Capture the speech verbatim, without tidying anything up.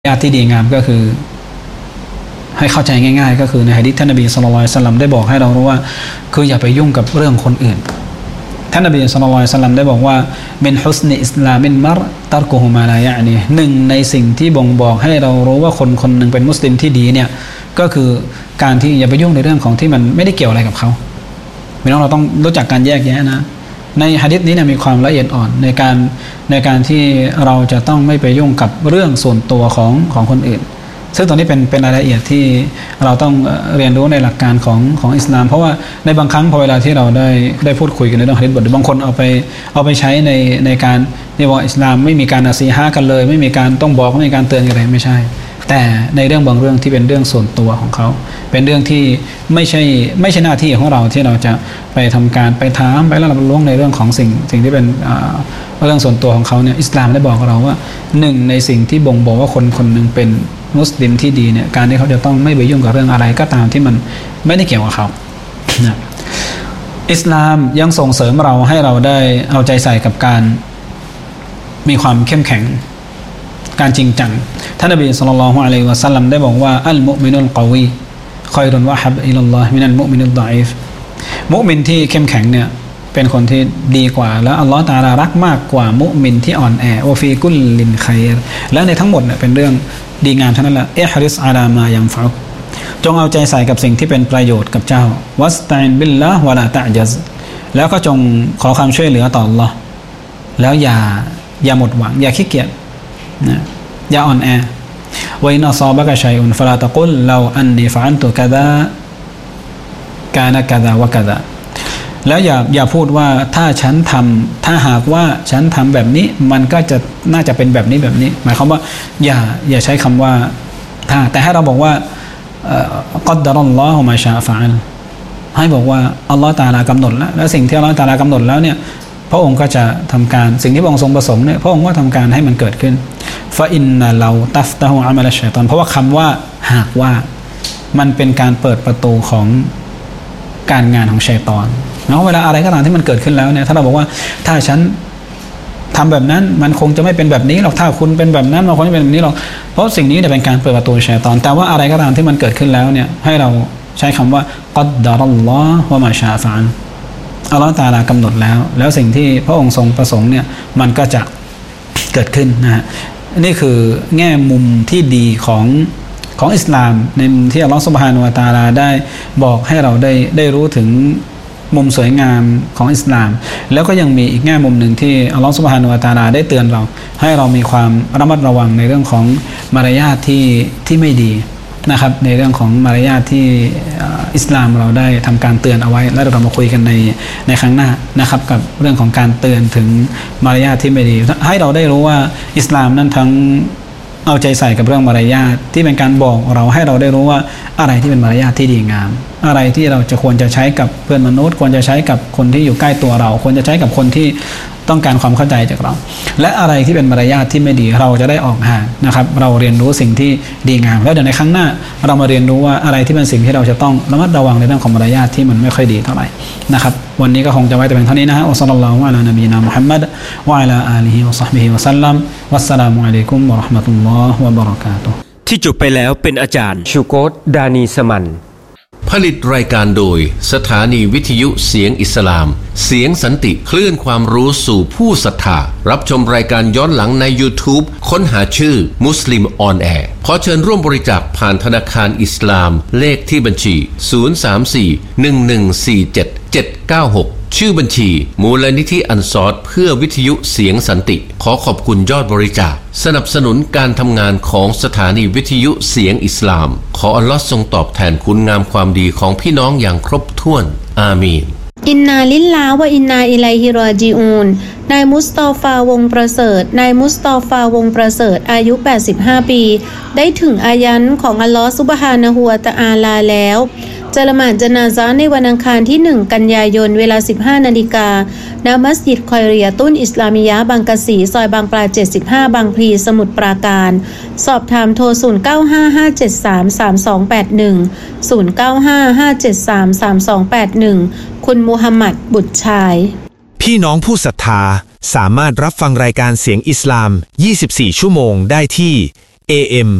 ญาติที่ดีงามก็คือให้เข้าใจง่ายๆก็คือในหะดีษท่านนบีศ็อลลัลลอฮุอะลัยฮิวะซัลลัมได้บอกให้เรารู้ว่าคืออย่าไปยุ่งกับเรื่องคนอื่นท่านนบีศ็อลลัลลอฮุอะลัยฮิวะซัลลัมได้บอกว่ามินฮุสนิอิสลามินมัรตัรกุฮุมาลายะนีหนึ่งในสิ่งที่บ่งบอกให้เรารู้ว่าคนคนนึงเป็นมุสลิมที่ดีเนี่ยก็คือการที่อย่าไปยุ่งในเรื่องของที่มันไม่ได้เกี่ยวอะไรกับเขาพี่น้องเราต้องรู้จักการแยกแยะนะในหะดีษนี้เนี่ยมีความละเอียดอ่อนในการในการที่เราจะต้องไม่ไปยุ่งกับเรื่องส่วนตัวของของคนอื่นซึ่งตรงนี้เป็นเป็นรายละเอียดที่เราต้องเรียนรู้ในหลักการของของอิสลามเพราะว่าในบางครั้งพอเวลาที่เราได้ได้พูดคุยกันในเรื่องหะดีษบทบางคนเอาไปเอาไปใช้ในในการที่ว่าอิสลามไม่มีการนะซีฮะห์กันเลยไม่มีการต้องบอกไม่มีการเตือนกันเลยไม่ใช่แต่ในเรื่องบางเรื่องที่เป็นเรื่องส่วนตัวของเขาเป็นเรื่องที่ไม่ใช่ไม่ใช่หน้าที่ของเราที่เราจะไปทำการไปถามไปแล้วเราล้วงในเรื่องของสิ่งสิ่งที่เป็นเรื่องส่วนตัวของเขาเนี่ยอิสลามได้บอกเราว่าหนึ่งในสิ่งที่บ่งบอกว่าคนคนหนึ่งเป็นมุสลิมที่ดีเนี่ยการที่เขาจะต้องไม่ไปยุ่งกับเรื่องอะไรก็ตามที่มันไม่ได้เกี่ยวกับเขานะอิสลามยังส่งเสริมเราให้เราได้เอาใจใส่กับการมีความเข้มแข็งการจริงจังท่านนบีศ็อลลัลลอฮุอะลัยฮิวะซัลลัมได้บอกว่าอัลมุอ์มินุลกอวีคอยรุนวะฮับอิลัลลอฮ์มินัลมุอ์มินุลฎออีฟมุอ์มินที่เข้มแข็งเนี่ยเป็นคนที่ดีกว่าและอัลลอฮ์ตะอาลารักมากกว่ามุอ์มินที่อ่อนแอวะฟีกุลลินค็อยรและในทั้งหมดเนี่ยเป็นเรื่องดีงามทั้งนั้นแหละอิฮริสอะลามายันฟะอุกจงเอาใจใส่กับสิ่งที่เป็นประโยชน์กับเจ้าวัสตัอินบิลลาฮ์วะลาตะญัซแล้วก็จงขอความช่วยเหลือต่ออัลลอฮ์แล้วอย่าอย่าหมดหวังอย่าขี้เกียจนะอย่าอ่อนแอวะอินอัศอบะกะชัยอุนฟะลาตะกุลลาอันนีฟะอัลตุกะซากานะกะซาวะกะซาแล้วอย่าอย่าพูดว่าถ้าฉันทำถ้าหากว่าฉันทำแบบนี้มันก็จะน่าจะเป็นแบบนี้แบบนี้หมายความว่าอย่าอย่าใช้คำว่าถ้าแต่ให้เราบอกว่ากัดดะรัลลอฮุมาชาฟะอัลให้บอกว่าอัลลอฮฺตะอาลากำหนดแล้วแล้วสิ่งที่อัลลอฮฺตะอาลากำหนดแล้วเนี่ยพระองค์ก็จะทำการสิ่งที่พระองค์ทรงประสงค์เนี่ยพระองค์ก็ทำการให้มันเกิดขึ้นฟะอินนะเราตัฟตะฮูอะมัลชัยฏอนเพราะว่าคำว่าหากว่ามันเป็นการเปิดประตูของการงานของชัยฏอนเนาะเวลาอะไรก็ตามที่มันเกิดขึ้นแล้วเนี่ยถ้าเราบอกว่าถ้าฉันทำแบบนั้นมันคงจะไม่เป็นแบบนี้หรอกถ้าคุณเป็นแบบนั้นมันคงจะเป็นแบบนี้หรอกเพราะสิ่งนี้เนี่ยเป็นการเปิดประตูชัยฏอนแต่ว่าอะไรก็ตามที่มันเกิดขึ้นแล้วเนี่ยให้เราใช้คำว่ากัดดะรัลลอฮุวะมาชาฟะอัลอัลลอฮฺตะอาลากำหนดแล้วแล้วสิ่งที่พระองค์ทรงประสงค์เนี่ยมันก็จะเกิดขึ้นนะฮะนี่คือแง่มุมที่ดีของของอิสลามในมุมที่อัลลอฮฺซุบฮานะฮูวะตะอาลาได้บอกให้เราได้ได้รู้ถึงมุมสวยงามของอิสลามแล้วก็ยังมีอีกแง่มุมหนึ่งที่อัลลอฮฺซุบฮานะฮูวะตะอาลาได้เตือนเราให้เรามีความระมัดระวังในเรื่องของมารยาทที่ที่ไม่ดีนะครับในเรื่องของมารยาทที่อิสลามเราได้ทำการเตือนเอาไว้แล้วเรามาคุยกันในในครั้งหน้านะครับกับเรื่องของการเตือนถึงมารยาทที่ไม่ดีให้เราได้รู้ว่าอิสลามนั้นทั้งเอาใจใส่กับเรื่องมารยาทที่เป็นการบอกเราให้เราได้รู้ว่าอะไรที่เป็นมารยาทที่ดีงามอะไรที่เราจะควรจะใช้กับเพื่อนมนุษย์ควรจะใช้กับคนที่อยู่ใกล้ตัวเราควรจะใช้กับคนที่ต้องการความเข้าใจจากเราและอะไรที่เป็นมารยาทที่ไม่ดีเราจะได้ออกห่างนะครับเราเรียนรู้สิ่งที่ดีงามแล้วเดี๋ยวในครั้งหน้าเรามาเรียนรู้ว่าอะไรที่เป็นสิ่งที่เราจะต้องระมัดระวังในเรื่องของมารยาทที่มันไม่ค่อยดีเท่าไหร่นะครับวันนี้ก็คงจะไว้แต่เพียงเท่านี้นะฮะอัสสลามุอะลานบีนามุฮัมมัดวะอะลาอาลีฮิวะศอฮบิฮิวะซัลลัมวัสสลามุอะลัยกุมวะเราะห์มะตุลลอฮ์วะบะเราะกาตุฮ์ที่จบไปแล้วเป็นอาจารย์ชูโกตดานีสมันผลิตรายการโดยสถานีวิทยุเสียงอิสลามเสียงสันติคลื่นความรู้สู่ผู้ศรัทธารับชมรายการย้อนหลังใน YouTube ค้นหาชื่อมุสลิมออนแอร์ขอเชิญร่วมบริจาคผ่านธนาคารอิสลามเลขที่บัญชีศูนย์ สาม สี่ หนึ่ง หนึ่ง สี่ เจ็ด เจ็ด เก้า หกชื่อบัญชีมูลนิธิอันซอรเพื่อวิทยุเสียงสันติขอขอบคุณยอดบริจาคสนับสนุนการทำงานของสถานีวิทยุเสียงอิสลามขออัลลอฮ์ทรงตอบแทนคุณงามความดีของพี่น้องอย่างครบถ้วนอามีนอินนาลิลลาฮ์วะอินนาอิลัยฮิรอญิอูนนายมุสตอฟาวงประเสริฐนายมุสตอฟาวงประเสริฐอายุแปดสิบห้าปีได้ถึงอายันของอัลลอฮ์ซุบฮานะฮูวะตะอาลาแล้วจะละหมาดญะนาซะห์ในวันอังคารที่หนึ่งกันยายนเวลา สิบห้านาฬิกา ณ มัสยิดคอยเรียตุนอิสลามิยะห์บางกะสีซอยบางปลาเจ็ดสิบห้าบางพลีสมุทรปราการสอบถามโทรศูนย์ เก้า ห้า ห้า เจ็ด สาม สาม สอง แปด หนึ่ง ศูนย์ เก้า ห้า ห้า เจ็ด สาม สาม สอง แปด หนึ่งคุณมูฮัมหมัดบุตรชายพี่น้องผู้ศรัทธาสามารถรับฟังรายการเสียงอิสลามยี่สิบสี่ชั่วโมงได้ที่เอ เอ็ม